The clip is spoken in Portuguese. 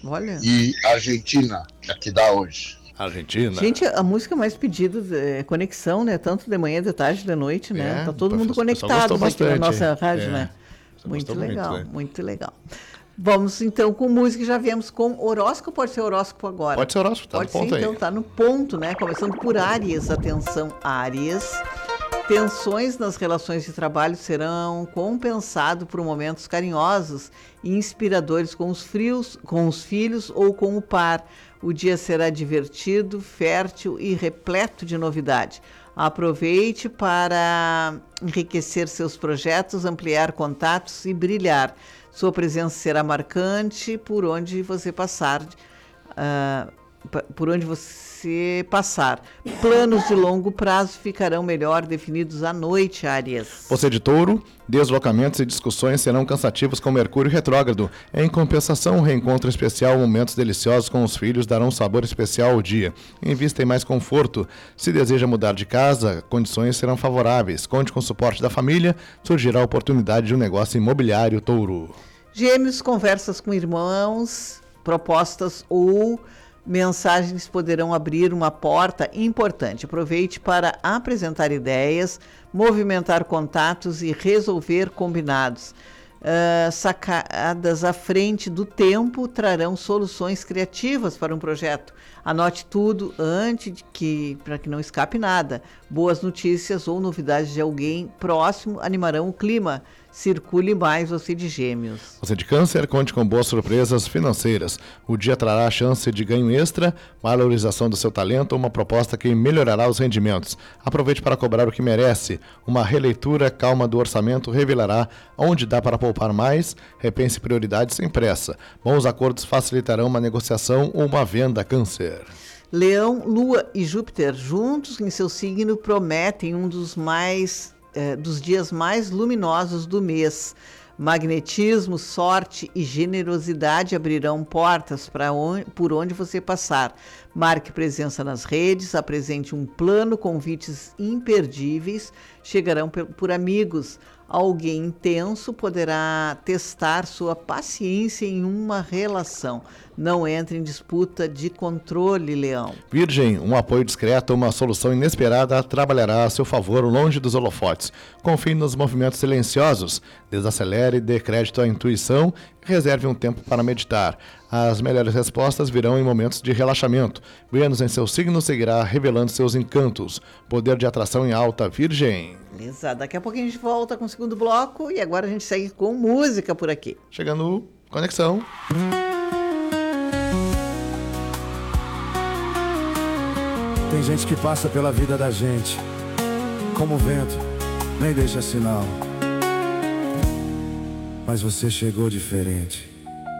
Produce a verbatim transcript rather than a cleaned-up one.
Olha. E Argentina, que aqui dá hoje. Argentina. Gente, a música mais pedida é conexão, né? Tanto de manhã, de tarde, de noite, né? É, tá todo mundo o pessoal conectado gostou aqui na bastante. nossa rádio, É. né? Você Muito gostou muito, legal, né? muito legal. Vamos então com música, já viemos com horóscopo, pode ser horóscopo agora? Pode ser horóscopo, tá Pode no ponto ser, aí. então, tá no ponto, né? Começando por Áries, atenção, Áries. Tensões nas relações de trabalho serão compensados por momentos carinhosos e inspiradores com os, frios, com os filhos ou com o par. O dia será divertido, fértil e repleto de novidade. Aproveite para enriquecer seus projetos, ampliar contatos e brilhar. Sua presença será marcante por onde você passar. Uh, por onde você passar. Planos de longo prazo ficarão melhor definidos à noite, Áries. Você de Touro, deslocamentos e discussões serão cansativos com Mercúrio retrógrado. Em compensação, um reencontro especial, momentos deliciosos com os filhos darão um sabor especial ao dia. Invista em mais conforto. Se deseja mudar de casa, condições serão favoráveis. Conte com o suporte da família, surgirá a oportunidade de um negócio imobiliário, Touro. Gêmeos, conversas com irmãos, propostas ou mensagens poderão abrir uma porta importante. Aproveite para apresentar ideias, movimentar contatos e resolver combinados. Uh, sacadas à frente do tempo trarão soluções criativas para um projeto. Anote tudo antes de que, para que não escape nada. Boas notícias ou novidades de alguém próximo animarão o clima. Circule mais, você de Gêmeos. Você de Câncer, conte com boas surpresas financeiras. O dia trará a chance de ganho extra, valorização do seu talento ou uma proposta que melhorará os rendimentos. Aproveite para cobrar o que merece. Uma releitura calma do orçamento revelará onde dá para poupar mais. Repense prioridades sem pressa. Bons acordos facilitarão uma negociação ou uma venda, Câncer. Leão, Lua e Júpiter juntos em seu signo prometem um dos mais eh, dos dias mais luminosos do mês. Magnetismo, sorte e generosidade abrirão portas para onde, por onde você passar. Marque presença nas redes, apresente um plano, convites imperdíveis chegarão por, por amigos. Alguém intenso poderá testar sua paciência em uma relação. Não entre em disputa de controle, Leão. Virgem, um apoio discreto ou uma solução inesperada trabalhará a seu favor longe dos holofotes. Confie nos movimentos silenciosos, desacelere, dê crédito à intuição e reserve um tempo para meditar. As melhores respostas virão em momentos de relaxamento. Vênus em seu signo seguirá revelando seus encantos. Poder de atração em alta, Virgem. Beleza, daqui a pouco a gente volta com o segundo bloco e agora a gente segue com música por aqui. Chegando, conexão. Tem gente que passa pela vida da gente como vento, nem deixa sinal. Mas você chegou diferente.